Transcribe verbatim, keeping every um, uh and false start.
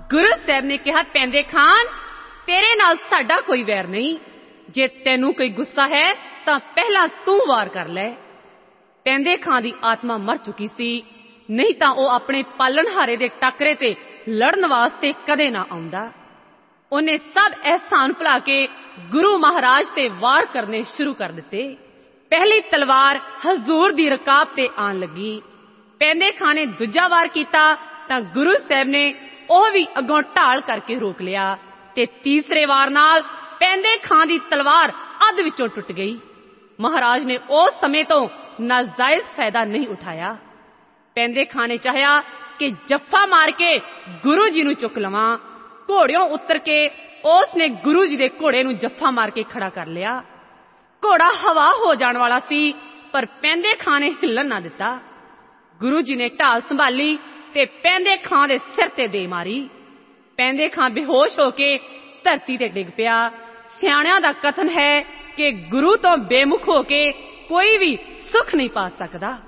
ਗੁਰੂ ਸਾਹਿਬ ਨੇ ਕਿਹਾ, ਪੈਂਦੇ ਖਾਨ, ਤੇਰੇ ਨਾਲ ਸਾਡਾ ਕੋਈ ਵੈਰ ਨਹੀਂ। ਜੇ ਤੈਨੂੰ ਕੋਈ ਗੁੱਸਾ ਹੈ ਤਾਂ ਪਹਿਲਾਂ ਤੂੰ ਵਾਰ ਕਰ ਲੈ। ਪੈਂਦੇ ਖਾਂ ਦੀ ਆਤਮਾ ਮਰ ਚੁੱਕੀ ਸੀ, ਨਹੀਂ ਤਾਂ ਉਹ ਆਪਣੇ ਪਾਲਣਹਾਰੇ ਦੇ ਟਾਕਰੇ ਤੇ ਲੜਨ ਵਾਸਤੇ ਕਦੇ ਨਾ ਆਉਂਦਾ। ਉਹਨੇ ਸਭ ਅਹਿਸਾਨ ਭੁਲਾ ਕੇ ਗੁਰੂ ਮਹਾਰਾਜ ਤੇ ਵਾਰ ਕਰਨੇ ਸ਼ੁਰੂ ਕਰ ਦਿੱਤੇ। ਪਹਿਲੀ ਤਲਵਾਰ ਹਜ਼ੂਰ ਦੀ ਰਕਾਬ ਤੇ ਆਣ ਲੱਗੀ। ਪੈਂਦੇ ਖਾਂ ਨੇ ਦੂਜਾ ਵਾਰ ਕੀਤਾ ਤਾਂ ਗੁਰੂ ਸਾਹਿਬ ਨੇ ਉਹ ਵੀ ਅੱਗੋਂ ਢਾਲ ਕਰਕੇ ਰੋਕ ਲਿਆ ਤੇ ਤੀਸਰੇ ਵਾਰ ਨਾਲ ਪੈਂਦੇ ਖਾਂ ਦੀ ਤਲਵਾਰ ਅੱਧ ਵਿੱਚੋਂ ਟੁੱਟ ਗਈ। ਮਹਾਰਾਜ ਨੇ ਉਸ ਸਮੇਂ ਤੋਂ ਨਾਜਾਇਜ਼ ਫਾਇਦਾ ਨਹੀਂ ਉਠਾਇਆ। ਪੈਂਦੇ ਖਾਂ ਨੇ ਚਾਹਿਆ ਕਿ ਜੱਫਾ ਮਾਰ ਕੇ ਗੁਰੂ ਜੀ ਨੂੰ ਚੁੱਕ ਲਵਾਂ। ਘੋੜਿਓਂ ਉਤਰ ਕੇ ਉਸ ਨੇ ਗੁਰੂ ਜੀ ਦੇ ਘੋੜੇ ਨੂੰ ਜੱਫਾ ਮਾਰ ਕੇ ਖੜਾ ਕਰ ਲਿਆ। ਘੋੜਾ ਹਵਾ ਹੋ ਜਾਣ ਵਾਲਾ ਸੀ, ਪਰ ਪੈਂਦੇ ਖਾਂ ਨੇ ਹਿੱਲਣ ਨਾ ਦਿੱਤਾ। ਗੁਰੂ ਜੀ ਨੇ ਢਾਲ ਸੰਭਾਲੀ ਤੇ ਪੈਂਦੇ ਖਾਂ ਦੇ ਸਿਰ ਤੇ ਦੇ ਮਾਰੀ। ਪੈਂਦੇ ਖਾਂ ਬੇਹੋਸ਼ ਹੋ ਕੇ ਧਰਤੀ ਤੇ ਡਿੱਗ ਪਿਆ। ਸਿਆਣਿਆਂ ਦਾ ਕਥਨ ਹੈ ਕਿ ਗੁਰੂ ਤੋਂ ਬੇਮੁਖ ਹੋ ਕੇ ਕੋਈ ਵੀ ਸੁੱਖ ਨਹੀਂ ਪਾ ਸਕਦਾ।